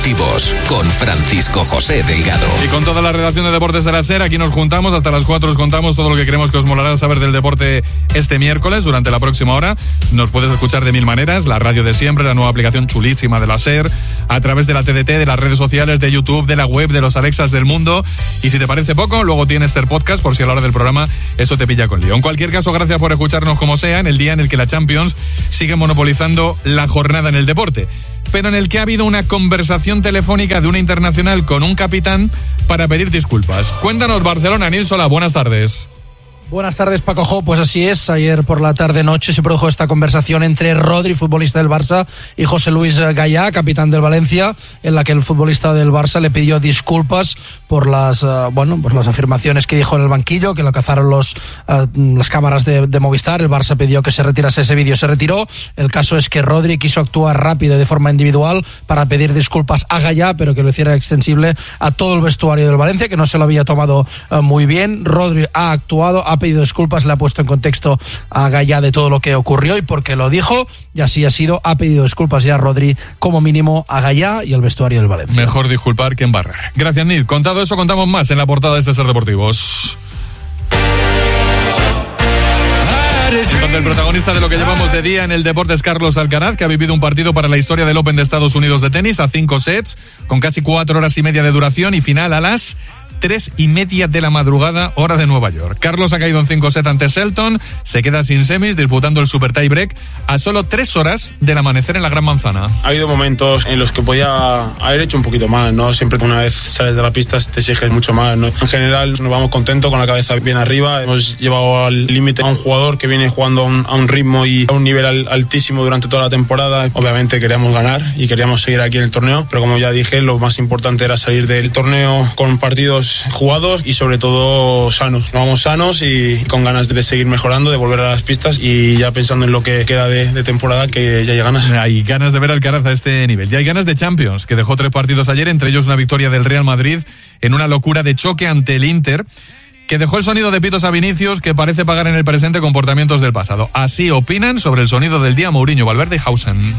Con Francisco José Delgado. Y con toda la redacción de Deportes de la SER, aquí nos juntamos hasta las 4, os contamos todo lo que creemos que os molará saber del deporte este miércoles. Durante la próxima hora nos puedes escuchar de mil maneras, la radio de siempre, la nueva aplicación chulísima de la SER, a través de la TDT, de las redes sociales, de YouTube, de la web, de los Alexas del mundo. Y si te parece poco, luego tienes SER Podcast, por si a la hora del programa eso te pilla con lío. En cualquier caso, gracias por escucharnos como sea, en el día en el que la Champions sigue monopolizando la jornada en el deporte, pero en el que ha habido una conversación telefónica de una internacional con un capitán para pedir disculpas. Cuéntanos, Barcelona. Nils, hola, buenas tardes. Buenas tardes, Paco Jo. Pues así es, ayer por la tarde-noche se produjo esta conversación entre Rodri, futbolista del Barça, y José Luis Gallá, capitán del Valencia, en la que el futbolista del Barça le pidió disculpas por las afirmaciones que dijo en el banquillo, que lo cazaron las cámaras de Movistar. El Barça pidió que se retirase ese vídeo, se retiró. El caso es que Rodri quiso actuar rápido y de forma individual para pedir disculpas a Gallá, pero que lo hiciera extensible a todo el vestuario del Valencia, que no se lo había tomado muy bien. Rodri ha actuado, ha pedido disculpas, le ha puesto en contexto a Gallá de todo lo que ocurrió y por qué lo dijo, y así ha sido. Ha pedido disculpas ya Rodri, como mínimo a Gallá y al vestuario del Valencia. Mejor disculpar que embarrar. Gracias, Nil. Contado eso, contamos más en la portada de este Ser Deportivos. Donde el protagonista de lo que llevamos de día en el deporte es Carlos Alcaraz, que ha vivido un partido para la historia del Open de Estados Unidos de tenis a 5 sets, con casi 4 horas y media de duración y final a las 3:30 de la madrugada, hora de Nueva York. Carlos ha caído en 5 sets ante Shelton, se queda sin semis, disputando el Super Tie Break a solo 3 horas del amanecer en la Gran Manzana. Ha habido momentos en los que podía haber hecho un poquito más, ¿no? Siempre una vez sales de la pista te exiges mucho más, ¿no? En general nos vamos contentos, con la cabeza bien arriba. Hemos llevado al límite a un jugador que viene jugando a un ritmo y a un nivel altísimo durante toda la temporada. Obviamente queríamos ganar y queríamos seguir aquí en el torneo, pero como ya dije, lo más importante era salir del torneo con partidos jugados y sobre todo sanos. Nos vamos sanos y con ganas de seguir mejorando, de volver a las pistas y ya pensando en lo que queda de temporada, que ya hay ganas. Hay ganas de ver al Alcaraz a este nivel. Ya hay ganas de Champions, que dejó 3 partidos ayer, entre ellos una victoria del Real Madrid en una locura de choque ante el Inter, que dejó el sonido de pitos a Vinicius, que parece pagar en el presente comportamientos del pasado. Así opinan sobre el sonido del día Mourinho, Valverde y Hausen.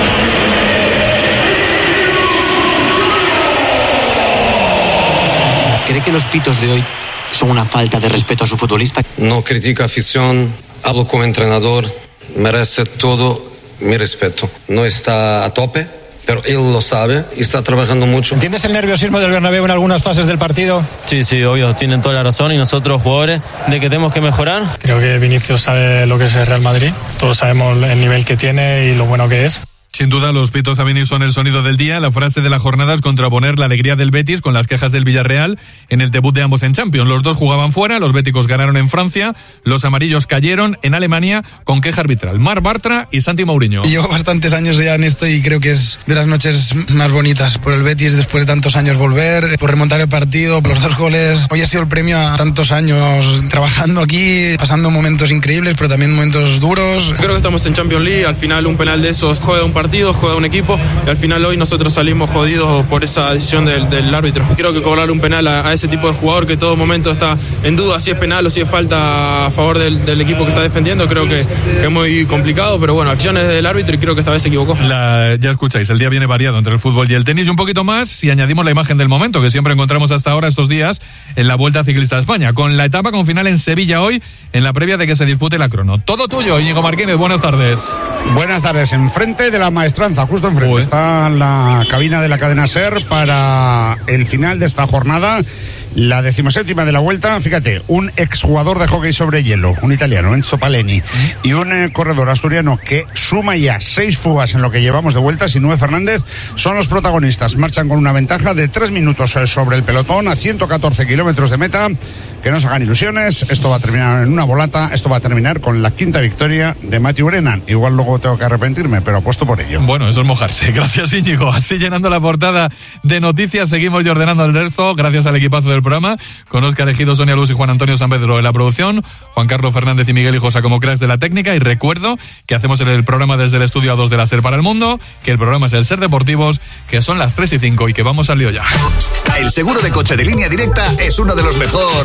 ¿Cree que los pitos de hoy son una falta de respeto a su futbolista? No critica afición, hablo como entrenador, merece todo mi respeto. No está a tope, pero él lo sabe y está trabajando mucho. ¿Entiendes el nerviosismo del Bernabéu en algunas fases del partido? Sí, obvio, tienen toda la razón, y nosotros jugadores de que tenemos que mejorar. Creo que Vinicius sabe lo que es el Real Madrid, todos sabemos el nivel que tiene y lo bueno que es. Sin duda, los pitos a Vinicius son el sonido del día. La frase de la jornada es contraponer la alegría del Betis con las quejas del Villarreal en el debut de ambos en Champions. Los dos jugaban fuera, los béticos ganaron en Francia, los amarillos cayeron en Alemania con queja arbitral. Marc Bartra y Santi Mourinho. Llevo bastantes años ya en esto y creo que es de las noches más bonitas por el Betis después de tantos años volver, por remontar el partido, por los 2 goles. Hoy ha sido el premio a tantos años trabajando aquí, pasando momentos increíbles, pero también momentos duros. Creo que estamos en Champions League, al final un penal de esos juega un partido, juega un equipo, y al final hoy nosotros salimos jodidos por esa decisión del árbitro. Creo que cobrar un penal a ese tipo de jugador que todo momento está en duda si es penal o si es falta a favor del equipo que está defendiendo, creo que es muy complicado, pero bueno, acciones del árbitro y creo que esta vez se equivocó. Ya escucháis, el día viene variado entre el fútbol y el tenis, y un poquito más si añadimos la imagen del momento que siempre encontramos hasta ahora estos días en la Vuelta Ciclista de España, con la etapa con final en Sevilla hoy, en la previa de que se dispute la crono. Todo tuyo, Íñigo Martínez, buenas tardes. Buenas tardes, enfrente de la Maestranza, justo enfrente está la cabina de la cadena SER para el final de esta jornada, la 17ª de la Vuelta. Fíjate, un exjugador de hockey sobre hielo, un italiano, Enzo Paleni, y un corredor asturiano que suma ya 6 fugas en lo que llevamos de vuelta, Sinue Fernández, son los protagonistas. Marchan con una ventaja de 3 minutos sobre el pelotón a 114 kilómetros de meta. Que no se hagan ilusiones, esto va a terminar en una volata, esto va a terminar con la 5ª victoria de Matthew Brennan. Igual luego tengo que arrepentirme, pero apuesto por ello. Bueno, eso es mojarse. Gracias, Íñigo. Así llenando la portada de noticias, seguimos ya ordenando el resto, gracias al equipazo del programa, con Óscar Ejido, Sonia Luz y Juan Antonio San Pedro en la producción, Juan Carlos Fernández y Miguel Hijosa como cracks de la técnica, y recuerdo que hacemos el programa desde el estudio A2 de la SER para el mundo, que el programa es el SER Deportivos, que son las 3:05 y que vamos al lío ya. El seguro de coche de Línea Directa es uno de los mejor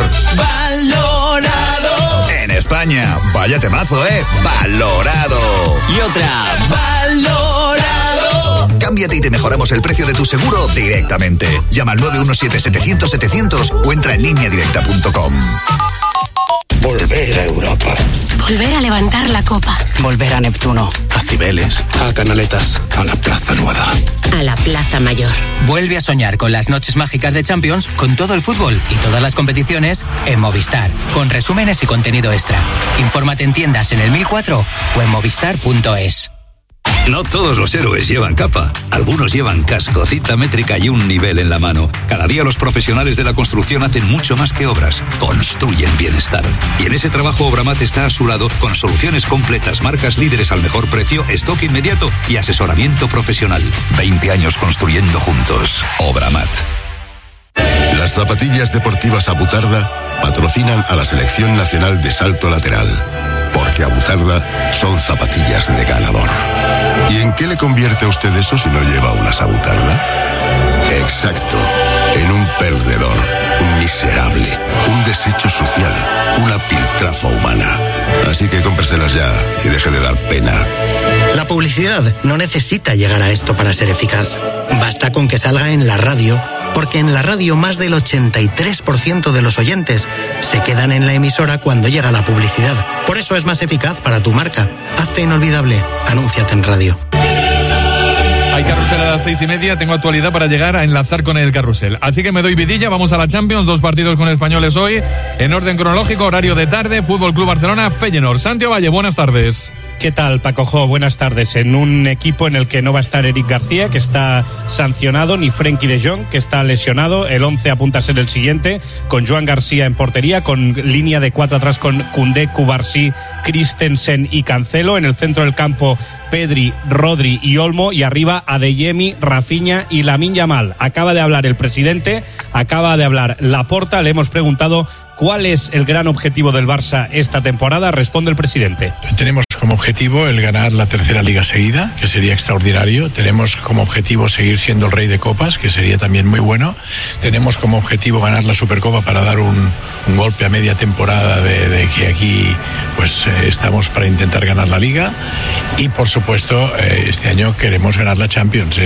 valorado en España. Vaya temazo, valorado. Y otra, valorado. Cámbiate y te mejoramos el precio de tu seguro directamente. Llama al 917-700-700 o entra en lineadirecta.com. Volver a Europa. Volver a levantar la copa. Volver a Neptuno. A Cibeles. A Canaletas. A la Plaza Nueva. A la Plaza Mayor. Vuelve a soñar con las noches mágicas de Champions, con todo el fútbol y todas las competiciones en Movistar, con resúmenes y contenido extra. Infórmate en tiendas en el 1004 o en movistar.es. No todos los héroes llevan capa. Algunos llevan casco, cita métrica y un nivel en la mano. Cada día los profesionales de la construcción hacen mucho más que obras. Construyen bienestar. Y en ese trabajo Obramat está a su lado con soluciones completas, marcas líderes al mejor precio, stock inmediato y asesoramiento profesional. 20 años construyendo juntos. Obramat. Las zapatillas deportivas Abutarda patrocinan a la Selección Nacional de Salto Lateral. Porque Abutarda son zapatillas de ganador. ¿Y en qué le convierte a usted eso si no lleva unas Abutarda? Exacto, en un perdedor, un miserable, un desecho social, una piltrafa humana. Así que cómpreselas ya y deje de dar pena. La publicidad no necesita llegar a esto para ser eficaz. Basta con que salga en la radio, porque en la radio más del 83% de los oyentes se quedan en la emisora cuando llega la publicidad. Por eso es más eficaz para tu marca. Hazte inolvidable. Anúnciate en radio. Hay carrusel a las 6:30, tengo actualidad para llegar a enlazar con el carrusel. Así que me doy vidilla, vamos a la Champions, 2 partidos con españoles hoy, en orden cronológico, horario de tarde, Fútbol Club Barcelona, Feyenoord. Santiago Valle, buenas tardes. ¿Qué tal, Paco Jo? Buenas tardes. En un equipo en el que no va a estar Eric García, que está sancionado, ni Frenkie de Jong, que está lesionado. El 11 apunta a ser el siguiente, con Joan García en portería, con línea de 4 atrás con Koundé, Cubarsí, Christensen y Cancelo. En el centro del campo, Pedri, Rodri y Olmo, y arriba Adeyemi, Rafinha y Lamine Yamal. Acaba de hablar el presidente, acaba de hablar Laporta, le hemos preguntado ¿cuál es el gran objetivo del Barça esta temporada? Responde el presidente. Tenemos como objetivo el ganar la tercera liga seguida, que sería extraordinario. Tenemos como objetivo seguir siendo el rey de copas, que sería también muy bueno. Tenemos como objetivo ganar la Supercopa para dar un golpe a media temporada de que aquí pues estamos para intentar ganar la liga. Y por supuesto este año queremos ganar la Champions.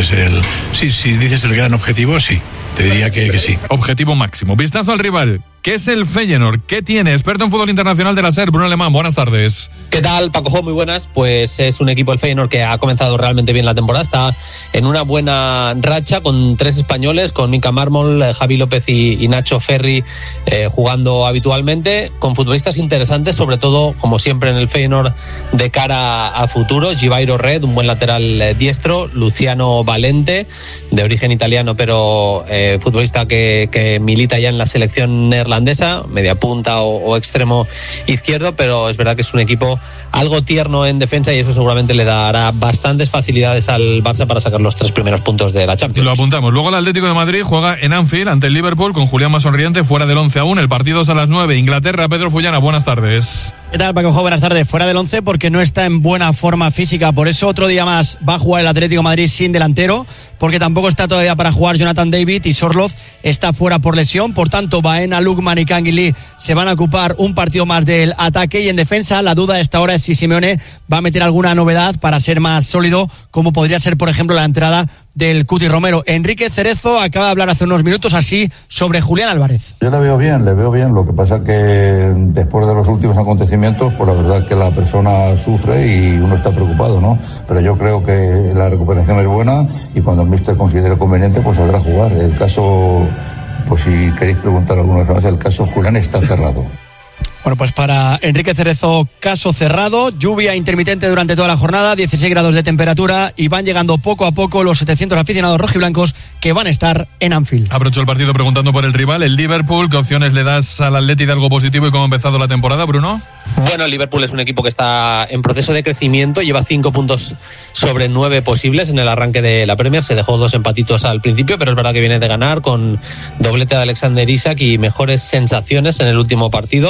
Si dices el gran objetivo, sí. Te diría que sí. Objetivo máximo. Vistazo al rival. ¿Qué es el Feyenoord? ¿Qué tiene? Experto en fútbol internacional de la SER, Bruno Alemán. Buenas tardes. ¿Qué tal, Paco Jo? Muy buenas. Pues es un equipo, el Feyenoord, que ha comenzado realmente bien la temporada. Está en una buena racha con 3 españoles, con Mika Mármol, Javi López y Nacho Ferri jugando habitualmente, con futbolistas interesantes, sobre todo, como siempre en el Feyenoord, de cara a futuro. Givairo Red, un buen lateral diestro. Luciano Valente, de origen italiano, pero futbolista que milita ya en la selección neerlandesa, media punta o extremo izquierdo, pero es verdad que es un equipo algo tierno en defensa y eso seguramente le dará bastantes facilidades al Barça para sacar los 3 primeros puntos de la Champions. Lo apuntamos. Luego el Atlético de Madrid juega en Anfield ante el Liverpool con Julián Masonriente fuera del 11 aún. El partido es a las 9. Inglaterra, Pedro Fullana, buenas tardes. ¿Qué tal, Paco Jo? Buenas tardes. Fuera del 11 porque no está en buena forma física, por eso otro día más va a jugar el Atlético de Madrid sin delantero, porque tampoco está todavía para jugar Jonathan David y Sorloth está fuera por lesión. Por tanto, Baena, Lukman y Kangin Lee se van a ocupar un partido más del ataque, y en defensa la duda a esta hora es si Simeone va a meter alguna novedad para ser más sólido, como podría ser, por ejemplo, la entrada del Cuti Romero. Enrique Cerezo acaba de hablar hace unos minutos así sobre Julián Álvarez. Yo le veo bien. Lo que pasa es que después de los últimos acontecimientos, pues la verdad es que la persona sufre y uno está preocupado, ¿no? Pero yo creo que la recuperación es buena y cuando el míster considere conveniente, pues saldrá a jugar. El caso, pues si queréis preguntar alguna vez más, el caso Julián está cerrado. Bueno, pues para Enrique Cerezo, caso cerrado. Lluvia intermitente durante toda la jornada, 16 grados de temperatura, y van llegando poco a poco los 700 aficionados rojiblancos que van a estar en Anfield. Aprovecho el partido preguntando por el rival, el Liverpool. ¿Qué opciones le das al Atleti de algo positivo y cómo ha empezado la temporada, Bruno? Bueno, el Liverpool es un equipo que está en proceso de crecimiento, lleva 5 puntos sobre 9 posibles en el arranque de la Premier. Se dejó 2 empatitos al principio, pero es verdad que viene de ganar con doblete de Alexander Isak y mejores sensaciones en el último partido.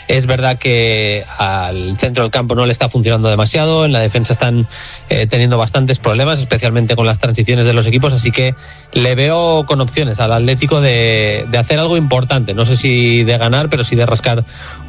Es verdad que al centro del campo no le está funcionando demasiado, en la defensa están teniendo bastantes problemas, especialmente con las transiciones de los equipos, así que le veo con opciones al Atlético de hacer algo importante, no sé si de ganar, pero sí de rascar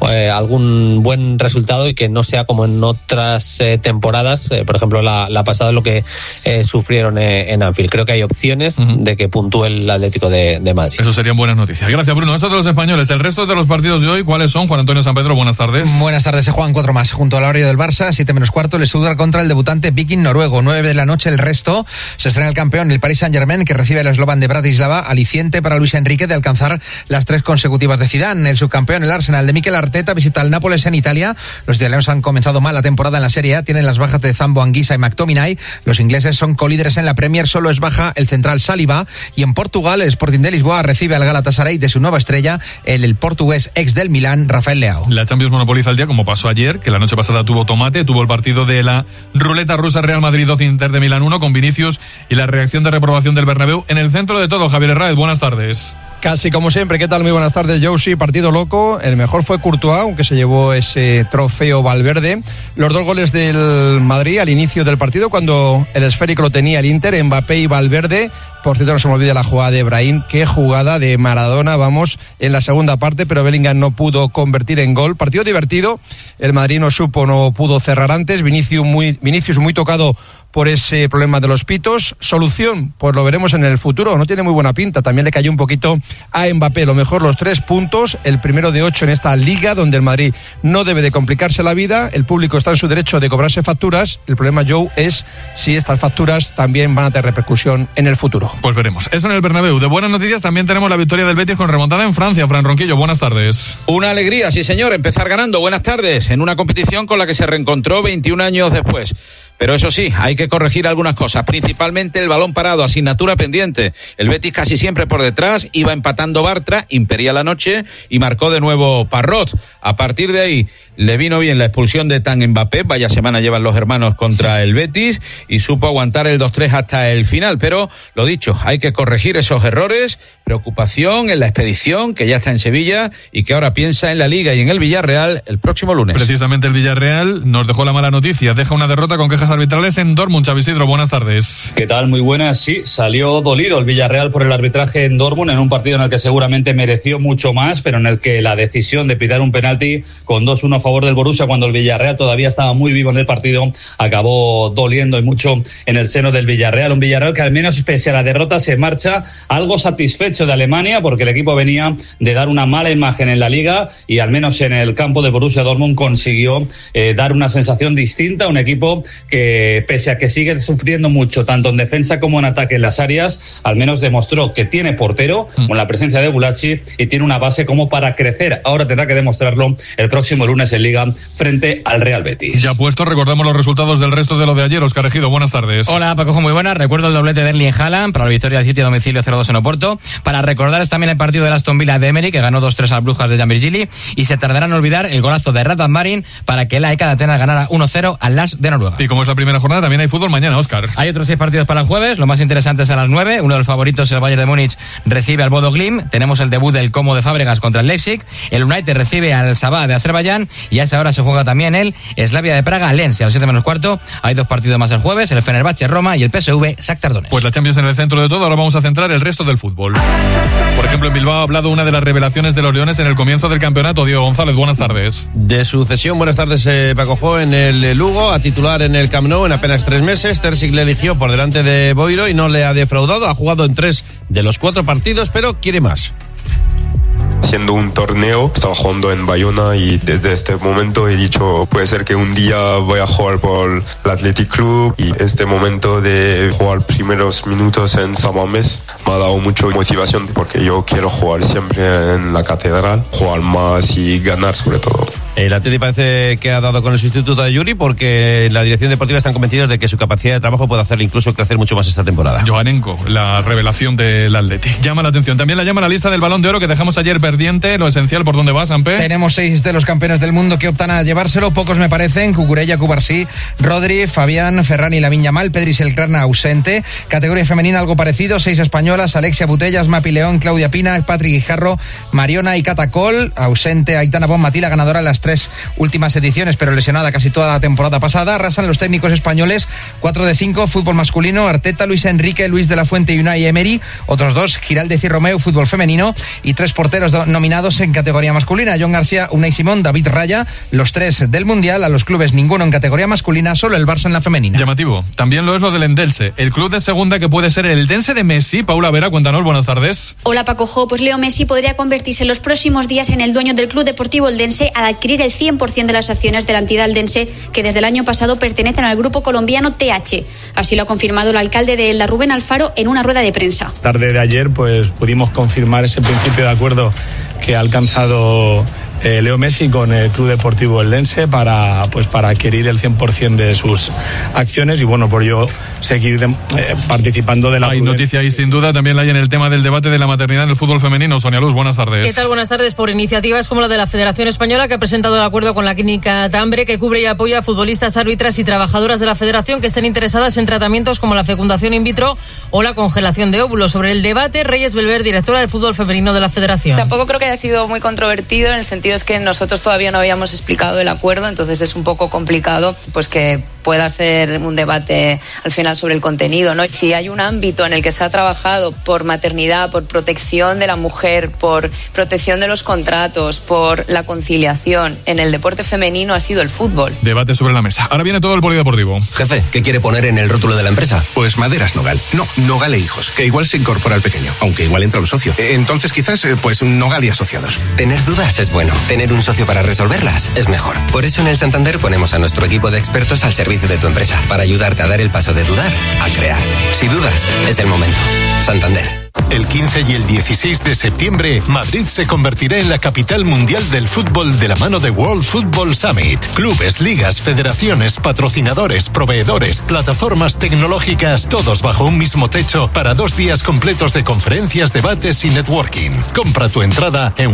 algún buen resultado y que no sea como en otras temporadas, por ejemplo la pasada, lo que sufrieron en Anfield. Creo que hay opciones de que puntúe el Atlético de Madrid. Eso serían buenas noticias. Gracias, Bruno. Eso de los españoles. El resto de los partidos de hoy, ¿cuáles son? Juan Antonio San Pedro, buenas tardes. Buenas tardes, Juan. 4 más. Junto al horario del Barça, 7:15, el Stuttgart contra el debutante Viking noruego. 9 de la noche, el resto. Se estrena el campeón, el Paris Saint-Germain, que recibe al Slovan de Bratislava, aliciente para Luis Enrique de alcanzar las 3 consecutivas de Zidane. El subcampeón, el Arsenal de Mikel Arteta, visita al Nápoles en Italia. Los italianos han comenzado mal la temporada en la Serie A, tienen las bajas de Zambo Anguissa y McTominay. Los ingleses son colíderes en la Premier, solo es baja el central Saliba. Y en Portugal, el Sporting de Lisboa recibe al Galatasaray de su nueva estrella, el portugués ex del Milán, Rafael Leao. La Champions monopoliza el día, como pasó ayer, que la noche pasada tuvo tomate, tuvo el partido de la ruleta rusa, Real Madrid 2, Inter de Milán 1, con Vinicius y la reacción de reprobación del Bernabéu. En el centro de todo, Javier Herráez, buenas tardes. Casi como siempre, ¿qué tal? Muy buenas tardes, Josie. Partido loco, el mejor fue Courtois, aunque se llevó ese trofeo Valverde. Los 2 goles del Madrid al inicio del partido, cuando el esférico lo tenía el Inter, Mbappé y Valverde. Por cierto, no se me olvide la jugada de Brahim, qué jugada de Maradona, vamos, en la segunda parte, pero Bellingham no pudo convertir en gol. Partido divertido, el Madrid no pudo cerrar antes, Vinicius muy tocado por ese problema de los pitos. Solución, pues lo veremos en el futuro, no tiene muy buena pinta, también le cayó un poquito a Mbappé. Lo mejor, los 3 puntos, el primero de 8 en esta liga, donde el Madrid no debe de complicarse la vida, el público está en su derecho de cobrarse facturas. El problema, Joe, es si estas facturas también van a tener repercusión en el futuro. Pues veremos. Eso en el Bernabéu. De buenas noticias también tenemos la victoria del Betis con remontada en Francia. Fran Ronquillo, buenas tardes. Una alegría, sí señor, empezar ganando. Buenas tardes, en una competición con la que se reencontró 21 años después. Pero eso sí, hay que corregir algunas cosas, principalmente el balón parado, asignatura pendiente. El Betis casi siempre por detrás, iba empatando Bartra, impedía la noche y marcó de nuevo Parrot. A partir de ahí le vino bien la expulsión de Tan Mbappé, vaya semana llevan los hermanos contra el Betis, y supo aguantar el 2-3 hasta el final. Pero lo dicho, hay que corregir esos errores, preocupación en la expedición que ya está en Sevilla y que ahora piensa en la Liga y en el Villarreal el próximo lunes. Precisamente el Villarreal nos dejó la mala noticia, deja una derrota con quejas arbitrales en Dortmund. Xavi Isidro, buenas tardes. ¿Qué tal? Muy buenas. Sí, salió dolido el Villarreal por el arbitraje en Dortmund, en un partido en el que seguramente mereció mucho más, pero en el que la decisión de pitar un penalti con 2-1 a favor del Borussia, cuando el Villarreal todavía estaba muy vivo en el partido, acabó doliendo y mucho en el seno del Villarreal. Un Villarreal que al menos pese a la derrota se marcha algo satisfecho de Alemania, porque el equipo venía de dar una mala imagen en la Liga y al menos en el campo del Borussia Dortmund consiguió dar una sensación distinta, un equipo que pese a que sigue sufriendo mucho tanto en defensa como en ataque en las áreas, al menos demostró que tiene portero con la presencia de Gulacsi y tiene una base como para crecer. Ahora tendrá que demostrarlo el próximo lunes en Liga frente al Real Betis. Ya puesto, recordamos los resultados del resto de lo de ayer. Óscar Ejido, buenas tardes. Hola, Paco, muy buenas. Recuerdo el doblete de Erling Haaland para la victoria del City a domicilio 0-2 en Oporto. Para recordar también el partido del Aston Villa de Emery, que ganó 2-3 al Brujas de Jan Virgili, y se tardará en olvidar el golazo de Radvan Marin para que el AEK de Atenas ganara 1-0 al LASK de Noruega. Y como es la primera jornada, también hay fútbol mañana, Óscar. Hay otros 6 partidos para el jueves, lo más interesante es a las 9. Uno de los favoritos, el Bayern de Múnich, recibe al Bodo Glimt. Tenemos el debut del Como de Fábregas contra el Leipzig. El United recibe al Sabah de Azerbaiyán, y a esa hora se juega también el Slavia de Praga, Lens, y a las 7:15 hay 2 partidos más el jueves, el Fenerbahce Roma y el PSV Shakhtar Donetsk. Pues la Champions en el centro de todo. Ahora vamos a centrar el resto del fútbol. Por ejemplo, en Bilbao ha hablado una de las revelaciones de los Leones en el comienzo del campeonato. Diego González, buenas tardes. De su cesión, buenas tardes, Paco Jo, en el Lugo, a titular en el Camp Nou en apenas 3 meses. Terzic le eligió por delante de Boiro y no le ha defraudado. Ha jugado en 3 de los 4 partidos, pero quiere más. Haciendo un torneo, estaba jugando en Bayona y desde este momento he dicho, puede ser que un día voy a jugar por el Athletic Club, y este momento de jugar primeros minutos en San Mamés me ha dado mucha motivación, porque yo quiero jugar siempre en la catedral, jugar más y ganar sobre todo. El Atleti parece que ha dado con el sustituto de Yuri porque la dirección deportiva están convencidos de que su capacidad de trabajo puede hacerle incluso crecer mucho más esta temporada. Joanenko, la revelación del Atleti. Llama la atención. También la llama la lista del Balón de Oro que dejamos ayer pendiente. Lo esencial, ¿por dónde va, Sampe? Tenemos 6 de los campeones del mundo que optan a llevárselo. Pocos me parecen. Cucurella, Cubarsí, Rodri, Fabián, Ferran y Lamine Yamal. Pedri Selkrana ausente. Categoría femenina algo parecido. 6 españolas. Alexia Putellas, Mapi León, Claudia Pina, Patri Guijarro, Mariona y Catacol. Ausente Aitana Bonmatí, la ganadora de las 3 últimas ediciones, pero lesionada casi toda la temporada pasada. Arrasan los técnicos españoles. 4 de 5, fútbol masculino. Arteta, Luis Enrique, Luis de la Fuente y Unai Emery. Otros 2, Giraldez y Romeu, fútbol femenino. Y 3 porteros nominados en categoría masculina. John García, Unai Simón, David Raya. Los 3 del Mundial. A los clubes ninguno en categoría masculina, solo el Barça en la femenina. Llamativo. También lo es lo del Eldense. El club de segunda que puede ser el Eldense de Messi. Paula Vera, cuéntanos, buenas tardes. Hola, Paco Jo. Pues Leo Messi podría convertirse en los próximos días en el dueño del Club Deportivo Eldense al adquirir el 100% de las acciones de la entidad eldense que desde el año pasado pertenecen al grupo colombiano TH. Así lo ha confirmado el alcalde de Elda, Rubén Alfaro, en una rueda de prensa. Tarde de ayer pues pudimos confirmar ese principio de acuerdo que ha alcanzado Leo Messi con el Club Deportivo Eldense para adquirir el 100% de sus acciones y bueno, por ello seguir participando de la... Hay noticia ahí sin duda, también la hay en el tema del debate de la maternidad en el fútbol femenino. Sonia Luz, buenas tardes. ¿Qué tal? Buenas tardes. Por iniciativas como la de la Federación Española, que ha presentado el acuerdo con la clínica Tambre, que cubre y apoya a futbolistas, árbitras y trabajadoras de la Federación que estén interesadas en tratamientos como la fecundación in vitro o la congelación de óvulos. Sobre el debate, Reyes Belver, directora de fútbol femenino de la Federación. Tampoco creo que haya sido muy controvertido, en el sentido es que nosotros todavía no habíamos explicado el acuerdo, entonces es un poco complicado pues que pueda ser un debate al final sobre el contenido, ¿no? Si hay un ámbito en el que se ha trabajado por maternidad, por protección de la mujer, por protección de los contratos, por la conciliación en el deporte femenino, ha sido el fútbol. Debate sobre la mesa. Ahora viene todo el polideportivo. Jefe, ¿qué quiere poner en el rótulo de la empresa? Pues Maderas Nogal. No, Nogal e Hijos, que igual se incorpora al pequeño, aunque igual entra un socio. Entonces quizás, pues Nogal y Asociados. Tener dudas es bueno. Tener un socio para resolverlas es mejor. Por eso en el Santander ponemos a nuestro equipo de expertos al servicio de tu empresa, para ayudarte a dar el paso de dudar a crear. Si dudas, es el momento. Santander. El 15 y el 16 de septiembre, Madrid se convertirá en la capital mundial del fútbol de la mano de World Football Summit. Clubes, ligas, federaciones, patrocinadores, proveedores, plataformas tecnológicas, todos bajo un mismo techo para 2 días completos de conferencias, debates y networking. Compra tu entrada en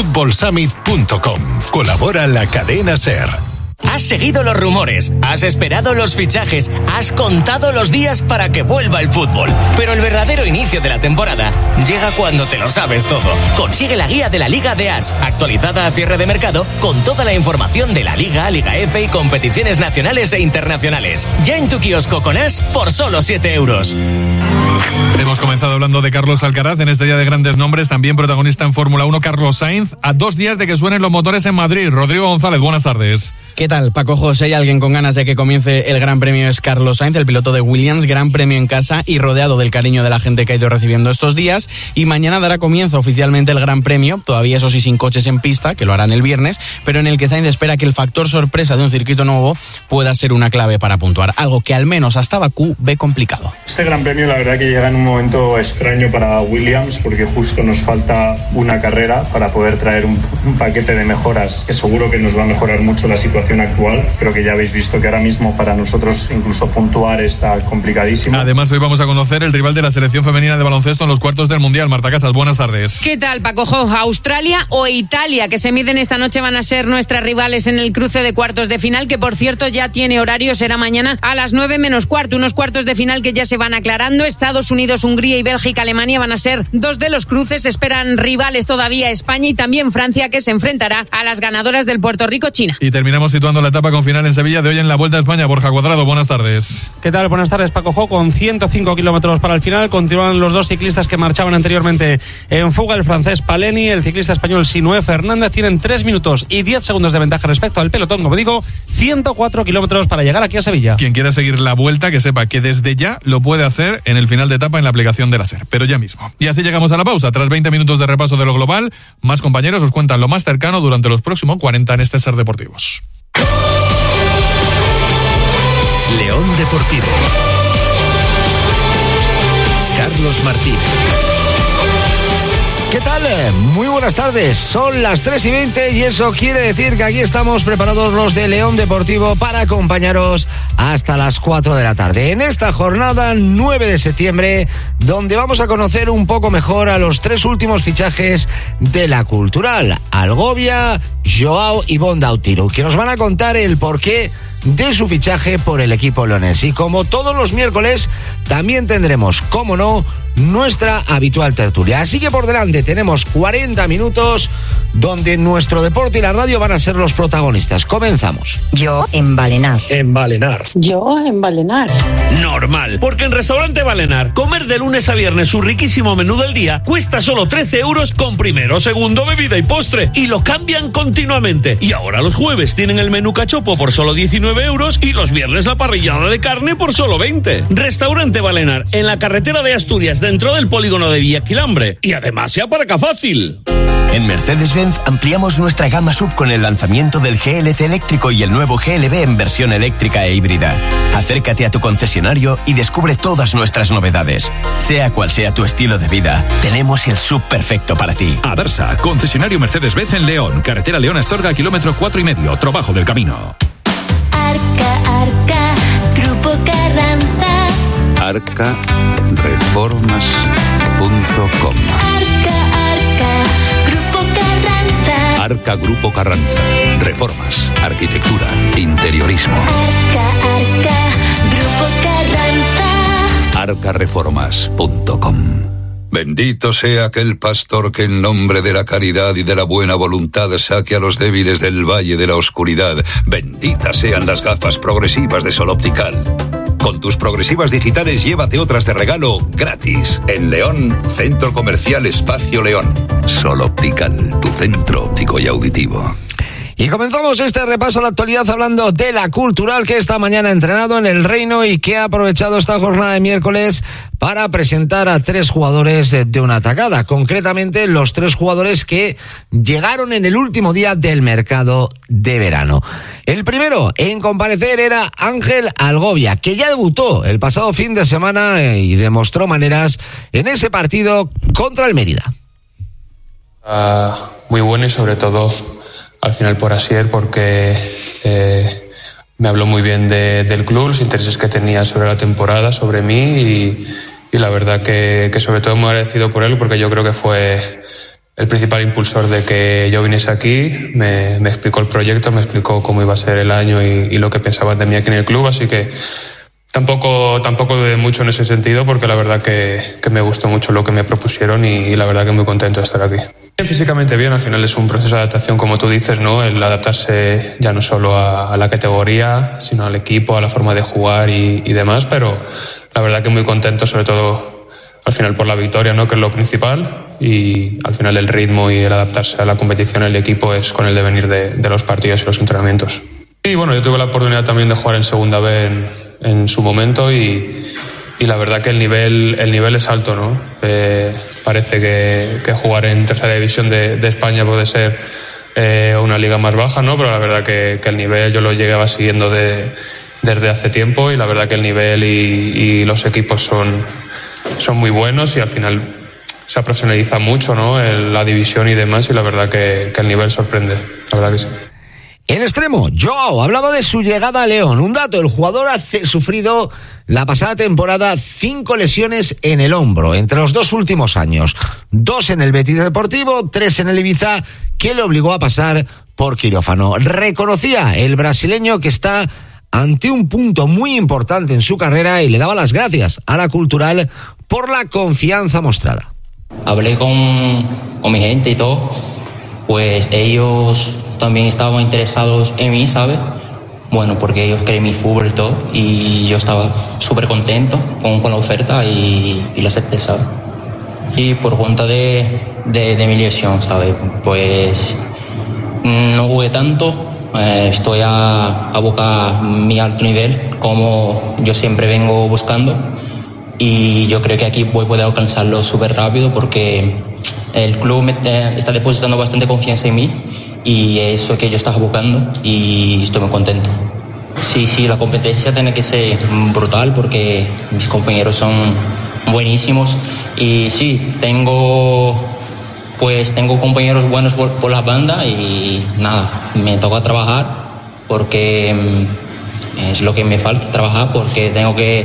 worldfootballsummit.com. Colabora la cadena SER. Has seguido los rumores, has esperado los fichajes, has contado los días para que vuelva el fútbol. Pero el verdadero inicio de la temporada llega cuando te lo sabes todo. Consigue la guía de la Liga de As, actualizada a cierre de mercado, con toda la información de la Liga, Liga F y competiciones nacionales e internacionales. Ya en tu kiosco con As por solo 7 euros. Hemos comenzado hablando de Carlos Alcaraz en este día de grandes nombres, también protagonista en Fórmula 1 Carlos Sainz, a 2 días de que suenen los motores en Madrid. Rodrigo González, buenas tardes. ¿Qué tal, Paco José? Hay alguien con ganas de que comience el Gran Premio, es Carlos Sainz, el piloto de Williams, Gran Premio en casa y rodeado del cariño de la gente que ha ido recibiendo estos días, y mañana dará comienzo oficialmente el Gran Premio, todavía eso sí sin coches en pista, que lo harán el viernes, pero en el que Sainz espera que el factor sorpresa de un circuito nuevo pueda ser una clave para puntuar, algo que al menos hasta Bakú ve complicado. Este Gran Premio la verdad que llega en un momento extraño para Williams, porque justo nos falta una carrera para poder traer un paquete de mejoras que seguro que nos va a mejorar mucho la situación actual. Creo que ya habéis visto que ahora mismo para nosotros incluso puntuar está complicadísimo. Además hoy vamos a conocer el rival de la selección femenina de baloncesto en los cuartos del Mundial. Marta Casas, buenas tardes. ¿Qué tal, Paco Jo? Australia o Italia, que se miden esta noche, van a ser nuestras rivales en el cruce de cuartos de final, que por cierto ya tiene horario, será mañana a las 9 menos cuarto, unos cuartos de final que ya se van aclarando. Estados Unidos, Hungría y Bélgica, Alemania van a ser 2 de los cruces. Esperan rivales todavía España y también Francia, que se enfrentará a las ganadoras del Puerto Rico-China. Y terminamos situando la etapa con final en Sevilla de hoy en la Vuelta a España. Borja Cuadrado, buenas tardes. ¿Qué tal? Buenas tardes, Paco Jo. Con 105 kilómetros para el final continúan los 2 ciclistas que marchaban anteriormente en fuga, el francés Paleni, el ciclista español Sinué Fernández. Tienen 3 minutos y 10 segundos de ventaja respecto al pelotón. Como digo, 104 kilómetros para llegar aquí a Sevilla. Quien quiera seguir la Vuelta, que sepa que desde ya lo puede hacer en el final de etapa en la aplicación de la SER, pero ya mismo. Y así llegamos a la pausa. Tras 20 minutos de repaso de lo global, más compañeros os cuentan lo más cercano durante los próximos 40 en este SER Deportivos. León Deportivo. Carlos Martín. ¿Qué tal? Muy buenas tardes. Son las 3:20 y eso quiere decir que aquí estamos preparados los de León Deportivo para acompañaros hasta las 4 de la tarde. En esta jornada 9 de septiembre, donde vamos a conocer un poco mejor a los 3 últimos fichajes de la Cultural: Algovia, Joao y Bondautiru, que nos van a contar el porqué de su fichaje por el equipo leonés. Y como todos los miércoles, también tendremos, cómo no, nuestra habitual tertulia. Así que por delante tenemos 40 minutos donde nuestro deporte y la radio van a ser los protagonistas. Comenzamos. Yo en Balenar. En Balenar. Yo en Balenar. Normal, porque en Restaurante Balenar, comer de lunes a viernes su riquísimo menú del día cuesta solo 13 euros con primero, segundo, bebida y postre. Y lo cambian continuamente. Y ahora los jueves tienen el menú cachopo por solo 19 euros y los viernes la parrillada de carne por solo 20. Restaurante Balenar, en la carretera de Asturias, dentro del polígono de Villaquilambre. Y además se aparca fácil. En Mercedes-Benz ampliamos nuestra gama SUV con el lanzamiento del GLC eléctrico y el nuevo GLB en versión eléctrica e híbrida. Acércate a tu concesionario y descubre todas nuestras novedades. Sea cual sea tu estilo de vida, tenemos el SUV perfecto para ti. Adarsa, concesionario Mercedes-Benz en León, carretera León-Astorga, kilómetro 4,5, Trabajo del Camino. Arca, Grupo Carranza. arcareformas.com. Grupo Carranza. Arca Grupo Carranza. Reformas, arquitectura, interiorismo. Arca, Grupo Carranza. arcareformas.com. Bendito sea aquel pastor que en nombre de la caridad y de la buena voluntad saque a los débiles del valle de la oscuridad. Benditas sean las gafas progresivas de Sol Optical. Con tus progresivas digitales llévate otras de regalo gratis. En León, Centro Comercial Espacio León. Sol Optical, tu centro óptico y auditivo. Y comenzamos este repaso a la actualidad hablando de la Cultural, que esta mañana ha entrenado en el Reino y que ha aprovechado esta jornada de miércoles para presentar a 3 jugadores de una tacada. Concretamente, los 3 jugadores que llegaron en el último día del mercado de verano. El primero en comparecer era Ángel Algovia, que ya debutó el pasado fin de semana y demostró maneras en ese partido contra el Mérida. Muy bueno y sobre todo al final por Asier, porque me habló muy bien del club, los intereses que tenía sobre la temporada, sobre mí y la verdad que sobre todo muy agradecido por él, porque yo creo que fue el principal impulsor de que yo viniese aquí. Me explicó el proyecto, me explicó cómo iba a ser el año y lo que pensaban de mí aquí en el club, así que tampoco dudé mucho en ese sentido, porque la verdad que me gustó mucho lo que me propusieron y la verdad que muy contento de estar aquí. Físicamente bien, al final es un proceso de adaptación, como tú dices, ¿no? El adaptarse ya no solo a la categoría, sino al equipo, a la forma de jugar y demás, pero la verdad que muy contento, sobre todo al final por la victoria, ¿no? Que es lo principal, y al final el ritmo y el adaptarse a la competición, el equipo, es con el devenir de los partidos y los entrenamientos. Y bueno, yo tuve la oportunidad también de jugar en segunda B en su momento y la verdad que el nivel es alto, ¿no? Parece que jugar en tercera división de España puede ser una liga más baja, ¿no? Pero la verdad que el nivel yo lo llevaba siguiendo desde hace tiempo, y la verdad que el nivel y los equipos son muy buenos, y al final se profesionaliza mucho, ¿no? La división y demás, y la verdad que el nivel sorprende, la verdad que sí. En extremo, Joao hablaba de su llegada a León. Un dato: el jugador ha sufrido la pasada temporada 5 lesiones en el hombro entre los 2 últimos años. 2 en el Betis Deportivo, 3 en el Ibiza, que le obligó a pasar por quirófano. Reconocía el brasileño que está ante un punto muy importante en su carrera y le daba las gracias a la Cultural por la confianza mostrada. Hablé con mi gente y todo, pues ellos también estaban interesados en mí, ¿sabes? Bueno, porque ellos creen mi fútbol y todo, y yo estaba súper contento con la oferta y la acepté, ¿sabes? Y por cuenta de mi lesión, ¿sabes? Pues no jugué tanto, estoy a buscar mi alto nivel, como yo siempre vengo buscando, y yo creo que aquí voy a poder alcanzarlo súper rápido, porque el club está depositando bastante confianza en mí, y eso que yo estaba buscando, y estoy muy contento. Sí, la competencia tiene que ser brutal, porque mis compañeros son buenísimos, y sí, tengo pues tengo compañeros buenos por la banda y nada, me toca trabajar porque es lo que me falta, trabajar porque tengo que,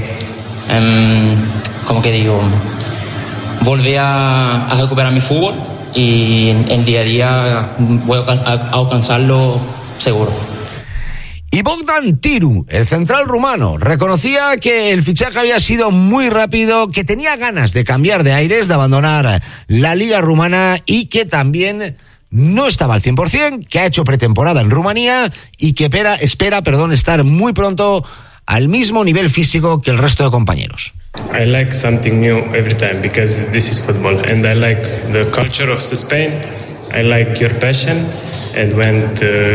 volver a recuperar mi fútbol y en día a día voy a alcanzarlo seguro. Y Bogdan Tiru, el central rumano, reconocía que el fichaje había sido muy rápido, que tenía ganas de cambiar de aires, de abandonar la liga rumana y que también no estaba al 100%, que ha hecho pretemporada en Rumanía y que espera estar muy pronto al mismo nivel físico que el resto de compañeros. I like something new every time because this is football and I like the culture of Spain. I like your passion, and when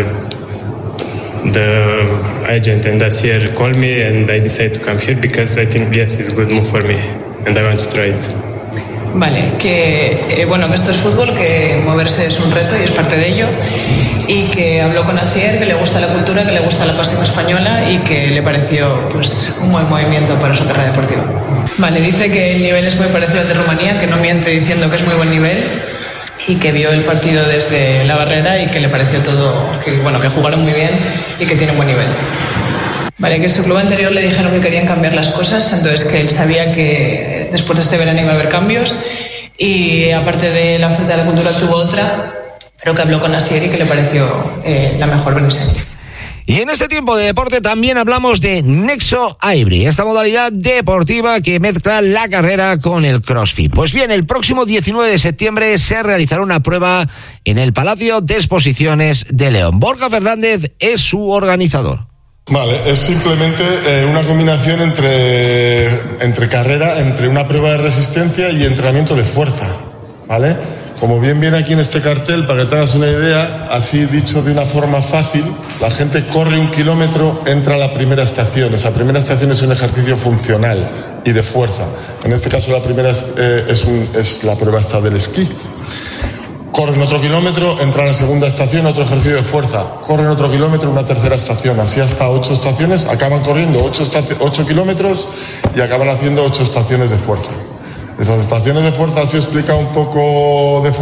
the agent and Dacier called me and I decided to come here because I think yes, it's a good move for me and I want to try it. Vale, que esto es fútbol, que moverse es un reto y es parte de ello, y que habló con Asier, que le gusta la cultura, que le gusta la pasión española y que le pareció pues un buen movimiento para su carrera deportiva. Vale, dice que el nivel es muy parecido al de Rumanía, que no miente diciendo que es muy buen nivel y que vio el partido desde la barrera y que le pareció todo, que jugaron muy bien y que tienen buen nivel. Vale, que en su club anterior le dijeron que querían cambiar las cosas, entonces que él sabía que después de este verano iba a haber cambios y aparte de la oferta de la cultura tuvo otra, pero que habló con Asier y que le pareció la mejor venirse. Y en este tiempo de deporte también hablamos de Nexo Hybrid, esta modalidad deportiva que mezcla la carrera con el CrossFit. Pues bien, el próximo 19 de septiembre se realizará una prueba en el Palacio de Exposiciones de León. Borja Fernández es su organizador. Vale, es simplemente una combinación entre carrera, entre una prueba de resistencia y entrenamiento de fuerza, ¿vale? Como bien viene aquí en este cartel, para que te hagas una idea, así dicho de una forma fácil, la gente corre 1 kilómetro, entra a la primera estación. Esa primera estación es un ejercicio funcional y de fuerza. En este caso la primera es la prueba esta del esquí. Corren otro kilómetro, entran a la segunda estación, otro ejercicio de fuerza. Corren otro kilómetro, una tercera estación. Así hasta 8 estaciones, acaban corriendo 8 kilómetros y acaban haciendo 8 estaciones de fuerza. Esas estaciones de fuerza, así explica un poco de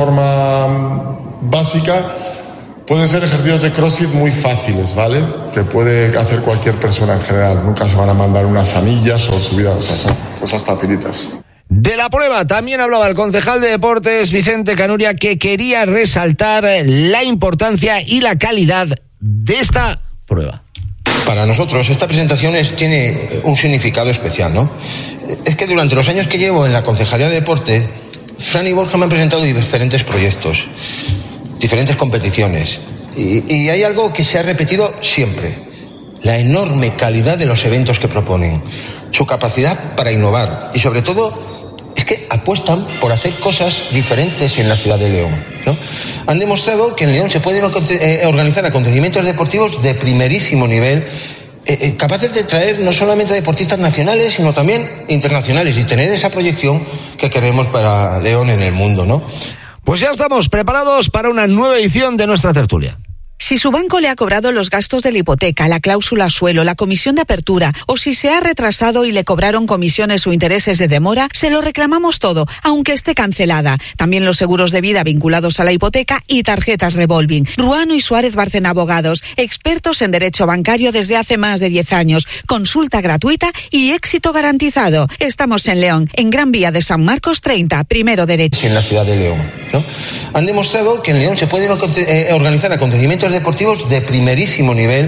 forma básica, pueden ser ejercicios de CrossFit muy fáciles, ¿vale? Que puede hacer cualquier persona en general. Nunca se van a mandar unas anillas o subidas, o sea, son cosas facilitas. De la prueba también hablaba el concejal de Deportes, Vicente Canuria, que quería resaltar la importancia y la calidad de esta prueba. Para nosotros esta presentación tiene un significado especial, ¿no? Es que durante los años que llevo en la Concejalía de Deporte, Fran y Borja me han presentado diferentes proyectos, diferentes competiciones. Y hay algo que se ha repetido siempre: la enorme calidad de los eventos que proponen, su capacidad para innovar y sobre todo es que apuestan por hacer cosas diferentes en la ciudad de León, ¿no? Han demostrado que en León se pueden organizar acontecimientos deportivos de primerísimo nivel, capaces de traer no solamente a deportistas nacionales, sino también internacionales, y tener esa proyección que queremos para León en el mundo, ¿no? Pues ya estamos preparados para una nueva edición de nuestra tertulia. Si su banco le ha cobrado los gastos de la hipoteca, la cláusula suelo, la comisión de apertura, o si se ha retrasado y le cobraron comisiones o intereses de demora, se lo reclamamos todo, aunque esté cancelada. También los seguros de vida vinculados a la hipoteca y tarjetas revolving. Ruano y Suárez Bárcena Abogados, expertos en derecho bancario desde hace más de 10 años. Consulta gratuita y éxito garantizado. Estamos en León, en Gran Vía de San Marcos 30, primero derecho. En la ciudad de León, ¿no? Han demostrado que en León se pueden organizar acontecimientos deportivos de primerísimo nivel,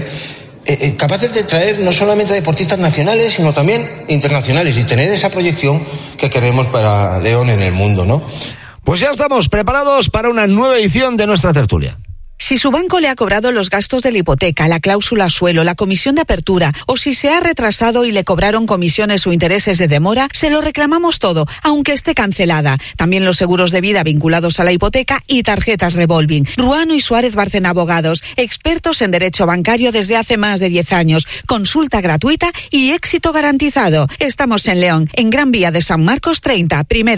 capaces de traer no solamente a deportistas nacionales, sino también internacionales, y tener esa proyección que queremos para León en el mundo, ¿no? Pues ya estamos preparados para una nueva edición de nuestra tertulia. Si su banco le ha cobrado los gastos de la hipoteca, la cláusula suelo, la comisión de apertura, o si se ha retrasado y le cobraron comisiones o intereses de demora, se lo reclamamos todo, aunque esté cancelada. También los seguros de vida vinculados a la hipoteca y tarjetas revolving. Ruano y Suárez Bárcena Abogados, expertos en derecho bancario desde hace más de 10 años. Consulta gratuita y éxito garantizado. Estamos en León, en Gran Vía de San Marcos 30, primero.